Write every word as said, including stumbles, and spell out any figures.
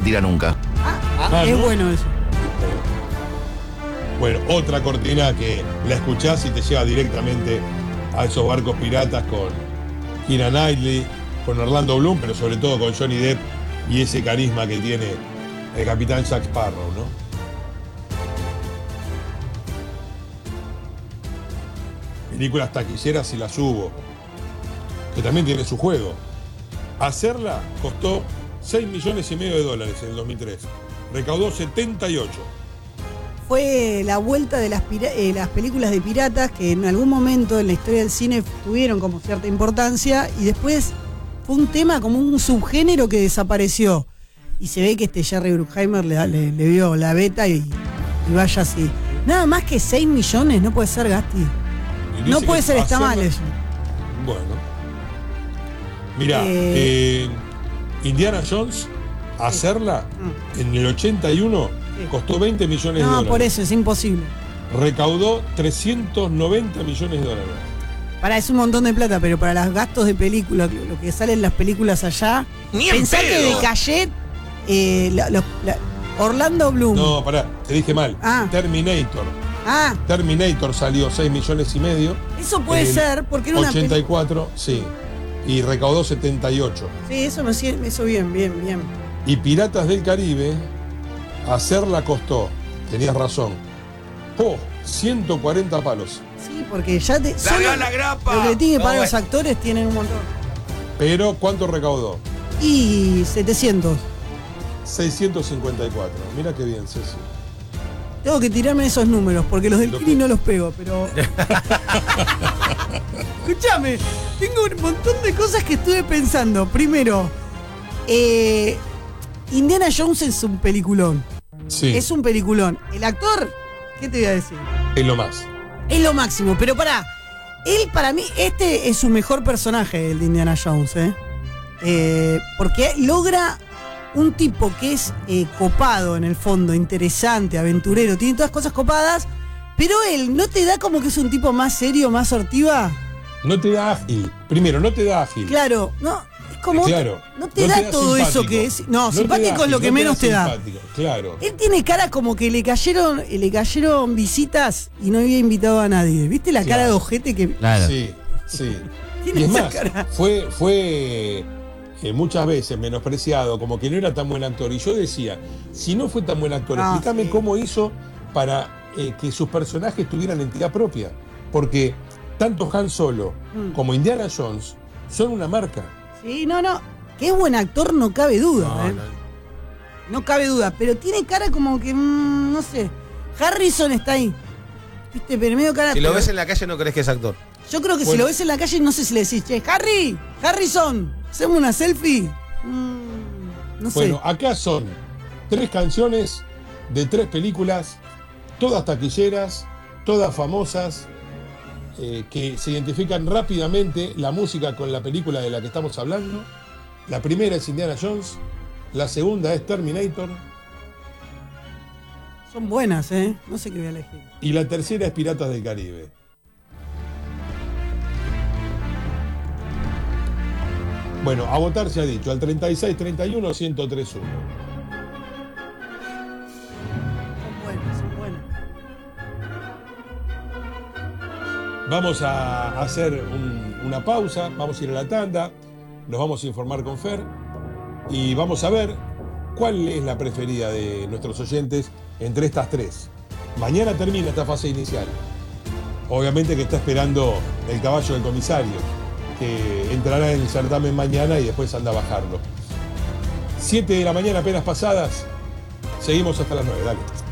tira nunca. Ah, Ah, es ¿no? bueno eso. Bueno, otra cortina que la escuchás y te lleva directamente a esos barcos piratas con Keira Knightley, con Orlando Bloom, pero sobre todo con Johnny Depp y ese carisma que tiene el capitán Jack Sparrow, ¿no? Películas taquilleras y las hubo, que también tiene su juego. Hacerla costó seis millones y medio de dólares en el dos mil tres. Recaudó setenta y ocho. Fue la vuelta de las, pira- eh, las películas de piratas que en algún momento en la historia del cine tuvieron como cierta importancia y después fue un tema como un subgénero que desapareció. Y se ve que este Jerry Bruckheimer le, da- le, le vio la beta y, y vaya así. Nada más que seis millones, no puede ser, Gasti. Y dice No puede que ser, está hacerla- mal eso. Bueno. Mirá, Eh, eh, Indiana Jones, hacerla en el ochenta y uno Sí. costó veinte millones de No, dólares. por eso, es imposible. Recaudó trescientos noventa millones de dólares. Para, es un montón de plata, pero para los gastos de película, lo que salen las películas allá. Ni en Pensá que de pedo. Cayet, eh, la- los- la- Orlando Bloom. No, pará, te dije mal. Ah. Terminator. Ah, Terminator salió seis millones y medio. eso puede En el ser, porque era una ochenta y película. cuatro, sí. Y recaudó setenta y ocho. Sí, eso, me, sie- eso bien, bien, bien. Y Piratas del Caribe, hacerla costó, tenías razón, oh, ciento cuarenta palos. Sí, porque ya te. ¡Larga solo la grapa! Lo que tiene que No, pagar los bueno. actores tienen un montón. Pero ¿cuánto recaudó? Y setecientos. seiscientos cincuenta y cuatro. Mira qué bien, Ceci. Tengo que tirarme esos números, porque los del Lo Kini que- no los pego, pero. Escúchame, tengo un montón de cosas que estuve pensando. Primero, eh, Indiana Jones es un peliculón. Sí, Es un peliculón. El actor, ¿qué te voy a decir? es lo más. Es lo máximo, pero pará. Él, para mí, este es su mejor personaje, el de Indiana Jones, ¿eh? Eh, porque logra un tipo que es eh, copado en el fondo, interesante, aventurero, tiene todas cosas copadas, pero él no te da como que es un tipo más serio, más sortiva. No te da ágil. Primero, no te da ágil. Claro, no, es como. Claro. No te da todo eso simpático. que es. No, No te simpático da es lo ágil, que no menos te da. simpático, claro. Él tiene cara como que le cayeron, le cayeron visitas y no había invitado a nadie. ¿Viste la cara Claro. de ojete que Claro. Sí, sí. tiene Y es esa más, cara? fue, fue eh, muchas veces menospreciado, como que no era tan buen actor. Y yo decía, si no fue tan buen actor, Ah, explícame sí. cómo hizo para eh, que sus personajes tuvieran entidad propia. Porque tanto Han Solo Mm. como Indiana Jones son una marca. Sí, no, no. Que es buen actor, no cabe duda. No, ¿eh? no. No cabe duda. Pero tiene cara como que, mm, no sé. Harrison está ahí. ¿Viste? Pero medio cara. Si lo pero ves en la calle no crees que es actor. Yo creo que si Bueno. lo ves en la calle, no sé si le decís, che, Harry, Harrison, ¿hacemos una selfie? Mm, no Bueno, sé. acá son tres canciones de tres películas, todas taquilleras, todas famosas, eh, que se identifican rápidamente la música con la película de la que estamos hablando. La primera es Indiana Jones, la segunda es Terminator Son buenas, ¿eh? No sé qué voy a elegir. y la tercera es Piratas del Caribe. Bueno, a votar se ha dicho, al treinta y seis treinta y uno, ciento tres uno. Son buenas, son buenas. Vamos a hacer un- una pausa, vamos a ir a la tanda, nos vamos a informar con Fer y vamos a ver cuál es la preferida de nuestros oyentes entre estas tres. Mañana termina esta fase inicial. Obviamente que está esperando el caballo del comisario, que entrará en el certamen mañana y después anda a bajarlo. siete de la mañana apenas pasadas, seguimos hasta las nueve, dale.